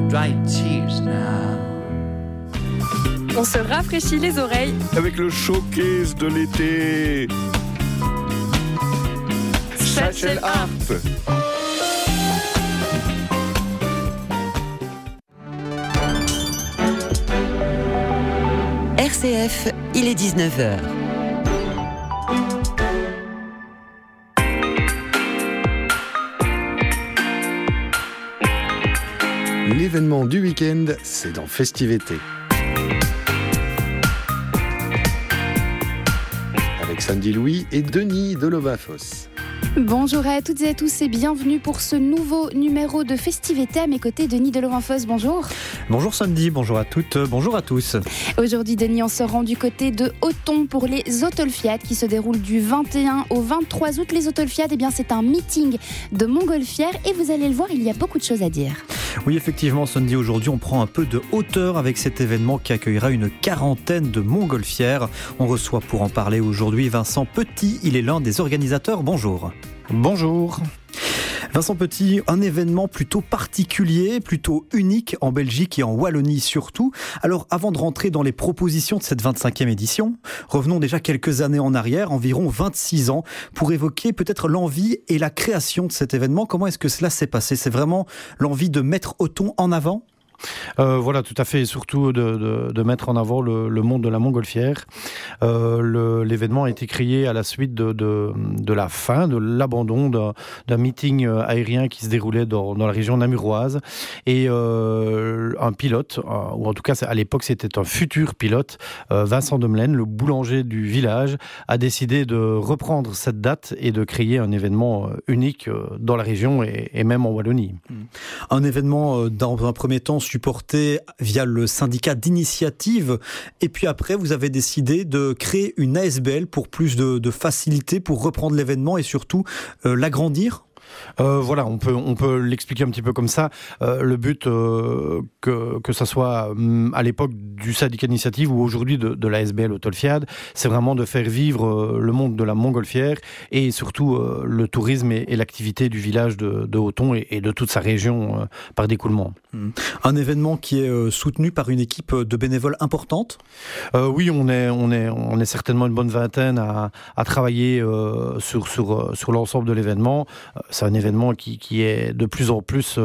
dry tears now. On se rafraîchit les oreilles avec le showcase de l'été. Satchel Art. RCF, il est 19h. L'événement du week-end, c'est dans Festivité. Avec Sandy Louis et Denis Delovafos. Bonjour à toutes et à tous et bienvenue pour ce nouveau numéro de Festivité. À mes côtés, Denis Delovafos, bonjour. Bonjour Sandy, bonjour à toutes, bonjour à tous. Aujourd'hui, Denis, on se rend du côté de Othon pour les Autolfiades qui se déroulent du 21 au 23 août. Les Autolfiades, c'est un meeting de montgolfières et vous allez le voir, il y a beaucoup de choses à dire. Oui, effectivement, Sandy, aujourd'hui, on prend un peu de hauteur avec cet événement qui accueillera une quarantaine de montgolfières. On reçoit pour en parler aujourd'hui Vincent Petit, il est l'un des organisateurs. Bonjour. Bonjour. Vincent Petit, un événement plutôt particulier, plutôt unique en Belgique et en Wallonie surtout. Alors avant de rentrer dans les propositions de cette 25e édition, revenons déjà quelques années en arrière, environ 26 ans, pour évoquer peut-être l'envie et la création de cet événement. Comment est-ce que cela s'est passé ? C'est vraiment l'envie de mettre Othon en avant ? Voilà, tout à fait, et surtout de mettre en avant le monde de la montgolfière. L'événement a été créé à la suite de la fin, de l'abandon d'un meeting aérien qui se déroulait dans la région namuroise. Et un pilote, ou en tout cas à l'époque c'était un futur pilote, Vincent Demelaine, le boulanger du village, a décidé de reprendre cette date et de créer un événement unique dans la région et même en Wallonie. Un événement dans un premier temps supporté via le syndicat d'initiative, et puis après vous avez décidé de créer une ASBL pour plus de facilité pour reprendre l'événement et surtout l'agrandir. Voilà, on peut l'expliquer un petit peu comme ça. Le but, que ça soit à l'époque du syndicat d'initiative ou aujourd'hui de la SBL Autolfiade, c'est vraiment de faire vivre le monde de la montgolfière et surtout le tourisme et l'activité du village de Othon et de toute sa région par d'écoulement. Un événement qui est soutenu par une équipe de bénévoles importante. Oui, on est certainement une bonne vingtaine à travailler sur l'ensemble de l'événement. C'est un événement qui est de plus en plus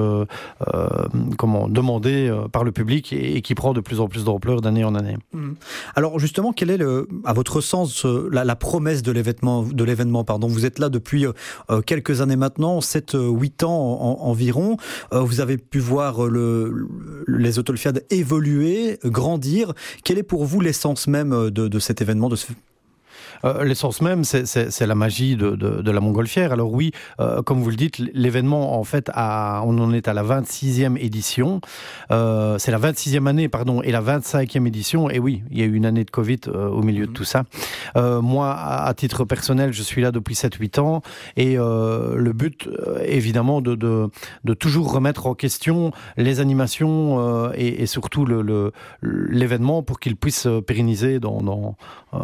demandé par le public et qui prend de plus en plus d'ampleur d'année en année. Alors justement, quelle est, à votre sens, la promesse de l'événement ? Vous êtes là depuis quelques années maintenant, 7-8 ans environ. Vous avez pu voir les Autolfiades évoluer, grandir. Quelle est pour vous l'essence même de cet événement, L'essence même, c'est la magie de la montgolfière. Alors oui, comme vous le dites, l'événement, en fait, on en est à la 26e édition. C'est la 26e année, pardon, et la 25e édition. Et oui, il y a eu une année de Covid au milieu de tout ça. Moi, à titre personnel, je suis là depuis 7-8 ans. Et le but, évidemment, de toujours remettre en question les animations et surtout l'événement pour qu'il puisse pérenniser dans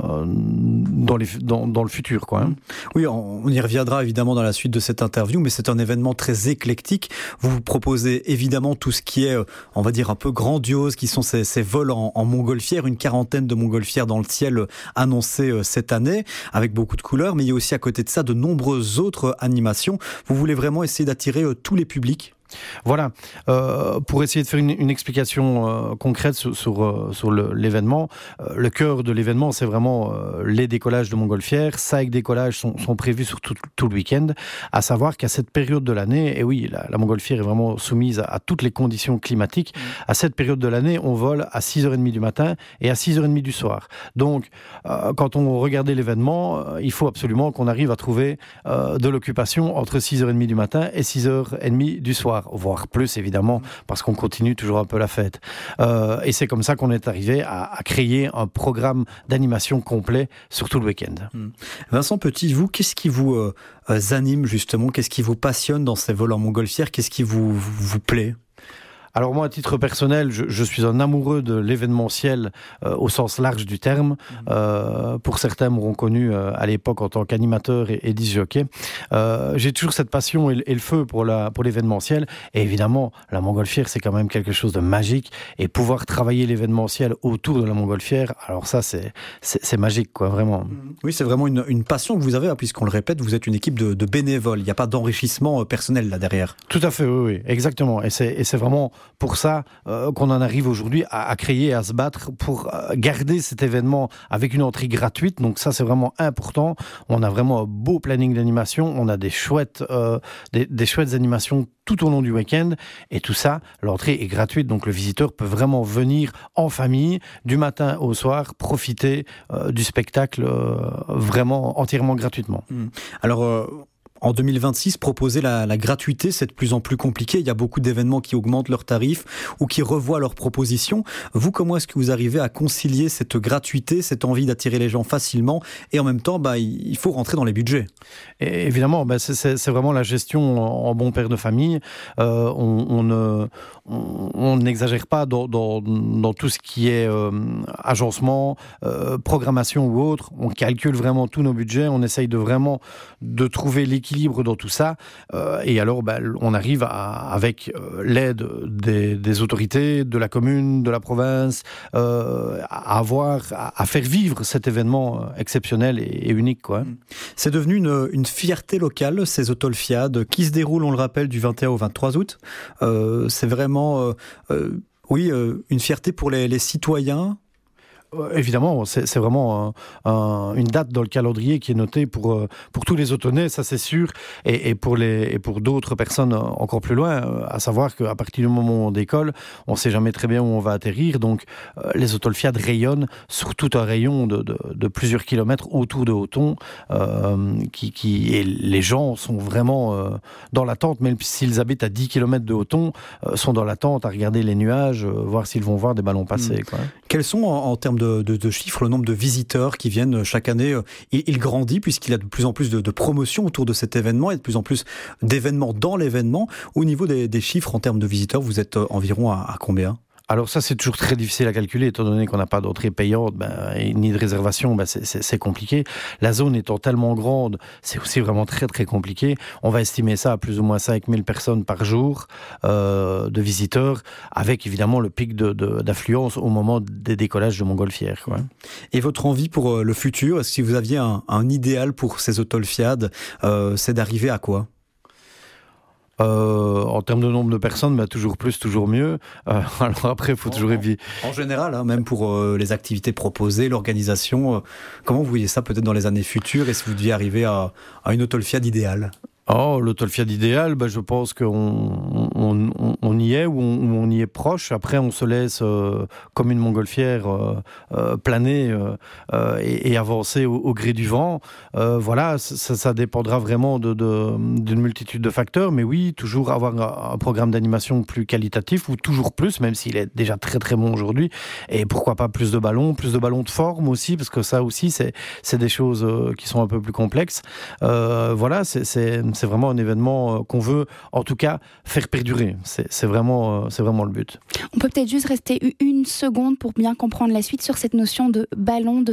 le futur, quoi. Oui, on y reviendra évidemment dans la suite de cette interview, mais c'est un événement très éclectique. Vous proposez évidemment tout ce qui est, on va dire, un peu grandiose, qui sont ces vols en montgolfière, une quarantaine de montgolfières dans le ciel annoncées cette année, avec beaucoup de couleurs, mais il y a aussi à côté de ça de nombreuses autres animations. Vous voulez vraiment essayer d'attirer tous les publics ? Voilà, pour essayer de faire une explication concrète sur l'événement, le cœur de l'événement, c'est vraiment les décollages de montgolfières. 5 décollages sont prévus sur tout le week-end, à savoir qu'à cette période de l'année, et oui, la montgolfière est vraiment soumise à toutes les conditions climatiques, à cette période de l'année, on vole à 6h30 du matin et à 6h30 du soir. Donc, quand on regardait l'événement, il faut absolument qu'on arrive à trouver de l'occupation entre 6h30 du matin et 6h30 du soir. Voire plus évidemment, parce qu'on continue toujours un peu la fête. Et c'est comme ça qu'on est arrivé à créer un programme d'animation complet sur tout le week-end. Vincent Petit, vous, qu'est-ce qui vous anime justement ? Qu'est-ce qui vous passionne dans ces vols en montgolfière ? Qu'est-ce qui vous plaît ? Alors moi, à titre personnel, je suis un amoureux de l'événementiel au sens large du terme. Pour certains m'auront connu à l'époque en tant qu'animateur et disc-jockey. J'ai toujours cette passion et le feu pour l'événementiel. Et évidemment, la montgolfière, c'est quand même quelque chose de magique. Et pouvoir travailler l'événementiel autour de la montgolfière, alors ça, c'est magique, quoi, vraiment. Oui, c'est vraiment une passion que vous avez, puisqu'on le répète, vous êtes une équipe de bénévoles. Il n'y a pas d'enrichissement personnel là derrière. Tout à fait, oui, exactement. Et c'est vraiment pour ça qu'on en arrive aujourd'hui à créer, à se battre pour garder cet événement avec une entrée gratuite. Donc ça, c'est vraiment important. On a vraiment un beau planning d'animation. On a des chouettes animations tout au long du week-end. Et tout ça, l'entrée est gratuite. Donc le visiteur peut vraiment venir en famille, du matin au soir, profiter du spectacle vraiment entièrement gratuitement. Alors... En 2026, proposer la gratuité, c'est de plus en plus compliqué. Il y a beaucoup d'événements qui augmentent leurs tarifs ou qui revoient leurs propositions. Vous, comment est-ce que vous arrivez à concilier cette gratuité, cette envie d'attirer les gens facilement et en même temps, il faut rentrer dans les budgets? Et évidemment, c'est vraiment la gestion en bon père de famille. On n'exagère pas dans tout ce qui est agencement, programmation ou autre. On calcule vraiment tous nos budgets. On essaye de trouver l'équilibre dans tout ça, et alors on arrive avec l'aide des autorités, de la commune, de la province, à faire vivre cet événement exceptionnel et unique, quoi. C'est devenu une fierté locale, ces Autolfiades, qui se déroulent, on le rappelle, du 21 au 23 août. C'est vraiment une fierté pour les citoyens. Évidemment, c'est vraiment une date dans le calendrier qui est notée pour tous les Autonais, ça c'est sûr, et pour d'autres personnes encore plus loin, à savoir qu'à partir du moment où on décolle, on ne sait jamais très bien où on va atterrir, donc les Autolfiades rayonnent sur tout un rayon de plusieurs kilomètres autour de Auton, et les gens sont vraiment dans l'attente, même s'ils habitent à 10 km de Auton, sont dans l'attente à regarder les nuages, voir s'ils vont voir des ballons passer, quoi. Quels sont en termes de chiffres, le nombre de visiteurs qui viennent chaque année, il grandit puisqu'il y a de plus en plus de promotions autour de cet événement et de plus en plus d'événements dans l'événement. Au niveau des chiffres en termes de visiteurs, vous êtes environ à combien ? Alors ça, c'est toujours très difficile à calculer, étant donné qu'on n'a pas d'entrée payante ni de réservation, c'est compliqué. La zone étant tellement grande, c'est aussi vraiment très très compliqué. On va estimer ça à plus ou moins 5000 personnes par jour de visiteurs, avec évidemment le pic d'affluence au moment des décollages de montgolfières, quoi. Et votre envie pour le futur, si vous aviez un idéal pour ces Autolfiades, c'est d'arriver à quoi ? En termes de nombre de personnes, toujours plus, toujours mieux. Alors après, il faut toujours éviter. En général, même pour les activités proposées, l'organisation, comment vous voyez ça peut-être dans les années futures et si vous deviez arriver à une Autolfiade idéale ? L'Autolfiade idéal, je pense qu'on y est ou on y est proche. Après, on se laisse comme une montgolfière planer et avancer au gré du vent. Voilà, ça dépendra vraiment d'une multitude de facteurs. Mais oui, toujours avoir un programme d'animation plus qualitatif ou toujours plus, même s'il est déjà très très bon aujourd'hui. Et pourquoi pas plus de ballons de forme aussi, parce que ça aussi, c'est des choses qui sont un peu plus complexes. Voilà, c'est vraiment un événement qu'on veut, en tout cas, faire perdurer. C'est vraiment le but. On peut peut-être juste rester une seconde pour bien comprendre la suite sur cette notion de ballon de